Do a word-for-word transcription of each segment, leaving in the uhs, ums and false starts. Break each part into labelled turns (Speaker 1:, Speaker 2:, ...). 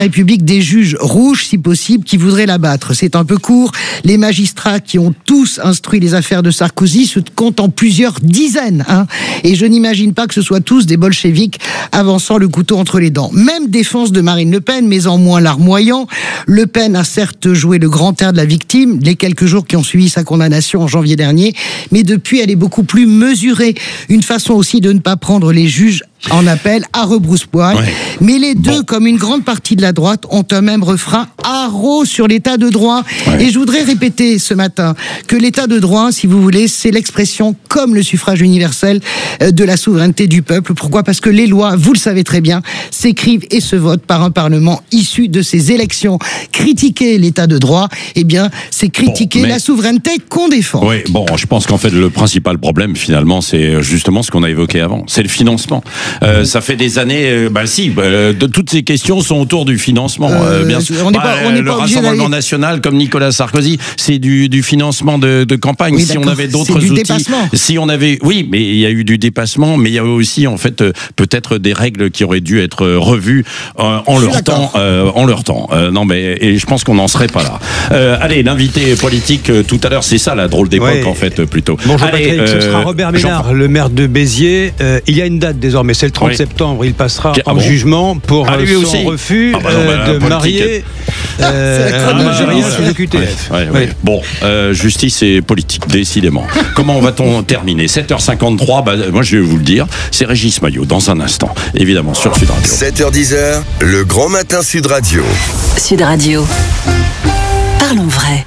Speaker 1: République des juges rouges, si possible, qui voudraient l'abattre. C'est un peu court. Les magistrats qui ont tous instruit les affaires de Sarkozy se comptent en plusieurs dizaines. Hein. Et je n'imagine pas que ce soit tous des bolcheviks avançant le couteau entre les dents. Même défense de Marine Le Pen, mais en moins larmoyant. Le Pen a certes joué le grand air de la victime les quelques jours qui ont suivi sa condamnation en janvier dernier, mais depuis, elle est beaucoup plus mesurée. Une façon aussi de ne pas prendre les juges en appel à rebrousse-poil. Ouais. Mais les deux, bon. comme une grande partie de la droite, ont un même refrain haro sur l'état de droit. Ouais. Et je voudrais répéter ce matin que l'état de droit, si vous voulez, c'est l'expression, comme le suffrage universel, de la souveraineté du peuple. Pourquoi ? Parce que les lois, vous le savez très bien, s'écrivent et se votent par un parlement issu de ces élections. Critiquer l'état de droit, eh bien, c'est critiquer bon, mais... la souveraineté qu'on défend.
Speaker 2: Oui, bon, je pense qu'en fait, le principal problème, finalement, c'est justement ce qu'on a évoqué avant. C'est le financement. Euh, ça fait des années, euh, bah si, euh, de, toutes ces questions sont autour du financement. Euh, bien sûr, on n'est pas, on n'est le pas Rassemblement national, comme Nicolas Sarkozy, c'est du, du financement de, de campagne. Oui, si on avait d'autres outils, dépassement. si on avait, oui, mais il y a eu du dépassement, mais il y a aussi en fait euh, peut-être des règles qui auraient dû être revues euh, en, leur temps, euh, en leur temps. Euh, non, mais et je pense qu'on n'en serait pas là. Euh, allez, l'invité politique euh, tout à l'heure, c'est ça la drôle d'époque ouais. en fait plutôt.
Speaker 3: Bonjour
Speaker 2: allez,
Speaker 3: Patrick, euh, ce sera Robert Ménard, le maire de Béziers. Euh, il y a une date désormais. C'est le trente oui. septembre, il passera ah en bon jugement pour ah, son aussi. refus ah bah non, bah, euh, de politique. marier euh, un Algérien sous le Q T F. Ouais, ouais, ouais.
Speaker 2: Bon, euh, justice et politique, décidément. Comment va-t-on terminer ? sept heures cinquante-trois, bah, moi je vais vous le dire, c'est Régis Maillot, dans un instant, évidemment, sur Sud Radio.
Speaker 4: sept heures dix, le grand matin Sud Radio.
Speaker 5: Sud Radio. Parlons vrai.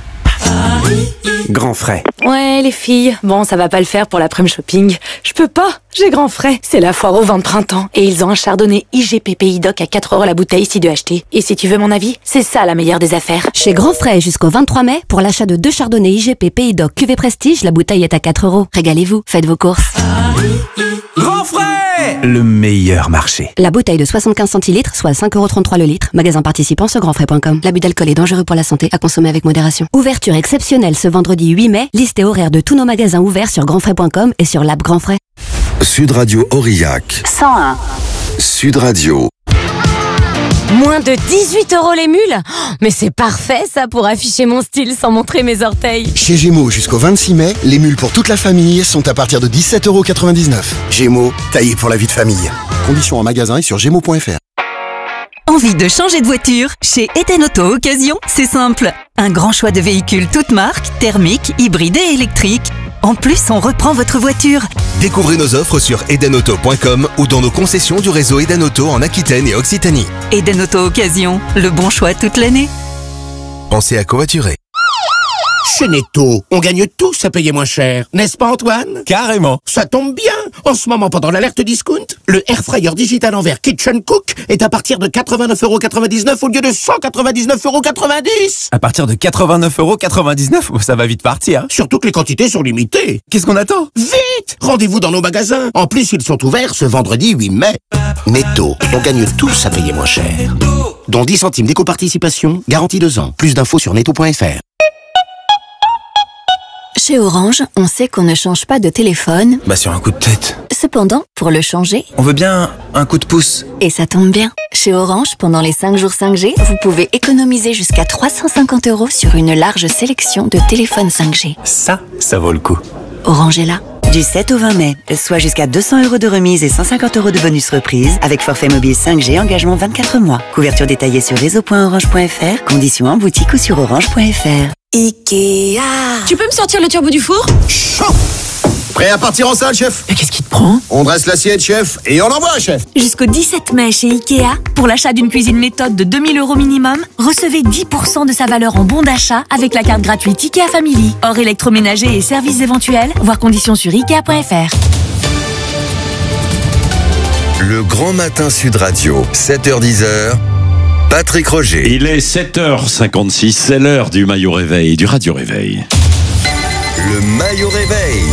Speaker 6: Grand frais.
Speaker 7: Ouais, les filles, bon, ça va pas le faire pour l'après-midi shopping. Je peux pas, j'ai grand frais. C'est la foire au vin de printemps et ils ont un chardonnay I G P Pays Doc à quatre euros la bouteille si de acheter. Et si tu veux mon avis, c'est ça la meilleure des affaires.
Speaker 8: Chez Grand Frais jusqu'au vingt-trois mai, pour l'achat de deux chardonnays I G P Pays Doc Cuvée Prestige, la bouteille est à quatre euros. Régalez-vous, faites vos courses.
Speaker 6: Grand frais, le meilleur marché.
Speaker 8: La bouteille de soixante-quinze centilitres, soit cinq euros trente-trois le litre. Magasin participant sur grand frais point com. L'abus d'alcool est dangereux pour la santé, à consommer avec modération. Ouverture exceptionnelle ce vendredi huit mai. Liste et horaire de tous nos magasins ouverts sur grand frais point com et sur l'app Grand Frais.
Speaker 4: Sud Radio Aurillac.
Speaker 5: cent un.
Speaker 4: Sud Radio.
Speaker 7: Moins de dix-huit euros les mules ? Mais c'est parfait ça pour afficher mon style sans montrer mes orteils.
Speaker 9: Chez Gémeaux jusqu'au vingt-six mai, les mules pour toute la famille sont à partir de dix-sept euros quatre-vingt-dix-neuf. Gémeaux, taillé pour la vie de famille. Conditions en magasin et sur gémeaux point f r.
Speaker 10: Envie de changer de voiture ? Chez Eden Auto Occasion, c'est simple. Un grand choix de véhicules toutes marques, thermiques, hybrides et électriques. En plus, on reprend votre voiture.
Speaker 11: Découvrez nos offres sur eden auto point com ou dans nos concessions du réseau Eden Auto en Aquitaine et Occitanie.
Speaker 10: Eden Auto Occasion, le bon choix toute l'année.
Speaker 11: Pensez à covoiturer.
Speaker 12: Chez Netto, on gagne tous à payer moins cher, n'est-ce pas Antoine ?
Speaker 11: Carrément.
Speaker 12: Ça tombe bien. En ce moment, pendant l'alerte discount, le Air Fryer Digital Envers Kitchen Cook est à partir de quatre-vingt-neuf euros quatre-vingt-dix-neuf au lieu de cent quatre-vingt-dix-neuf euros quatre-vingt-dix.
Speaker 11: À partir de quatre-vingt-neuf euros quatre-vingt-dix-neuf, ça va vite partir.
Speaker 12: Surtout que les quantités sont limitées.
Speaker 11: Qu'est-ce qu'on attend ?
Speaker 12: Vite ! Rendez-vous dans nos magasins. En plus, ils sont ouverts ce vendredi huit mai. Netto, on gagne tous à payer moins cher. Dont dix centimes d'éco-participation, garantie deux ans. Plus d'infos sur netto point f r.
Speaker 8: Chez Orange, on sait qu'on ne change pas de téléphone.
Speaker 11: Bah sur un coup de tête.
Speaker 8: Cependant, pour le changer,
Speaker 11: on veut bien un coup de pouce.
Speaker 8: Et ça tombe bien. Chez Orange, pendant les cinq jours cinq G, vous pouvez économiser jusqu'à trois cent cinquante euros sur une large sélection de téléphones cinq G.
Speaker 11: Ça, ça vaut le coup.
Speaker 8: Orange est là.
Speaker 13: Du sept au vingt mai, soit jusqu'à deux cents euros de remise et cent cinquante euros de bonus reprise avec forfait mobile cinq G, engagement vingt-quatre mois. Couverture détaillée sur réseau point orange point f r, conditions en boutique ou sur orange point f r.
Speaker 7: Ikea. Tu peux me sortir le turbo du four ?
Speaker 9: Chaud. Prêt à partir en salle, chef ?
Speaker 7: Mais qu'est-ce qui te prend ?
Speaker 9: On dresse l'assiette, chef, et on envoie, chef.
Speaker 10: Jusqu'au dix-sept mai chez Ikea, pour l'achat d'une cuisine méthode de deux mille euros minimum, recevez dix pour cent de sa valeur en bon d'achat avec la carte gratuite Ikea Family. Hors électroménager et services éventuels, voir conditions sur ikea point f r.
Speaker 4: Le grand matin Sud Radio, sept heures dix. Patrick Roger.
Speaker 2: Il est sept heures cinquante-six, c'est l'heure du Maillot Réveil, du Radio Réveil.
Speaker 4: Le Maillot Réveil.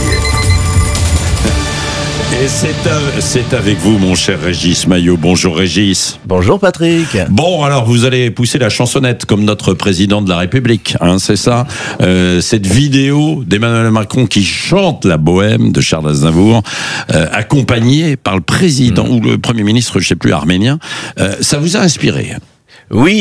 Speaker 2: Et c'est, euh, c'est avec vous, mon cher Régis Maillot. Bonjour Régis.
Speaker 14: Bonjour Patrick.
Speaker 2: Bon, alors vous allez pousser la chansonnette comme notre président de la République, hein, c'est ça. Euh, cette vidéo d'Emmanuel Macron qui chante la bohème de Charles Aznavour, euh, accompagné par le président mmh. ou le Premier ministre, je ne sais plus, arménien, euh, ça vous a inspiré ?
Speaker 14: Oui.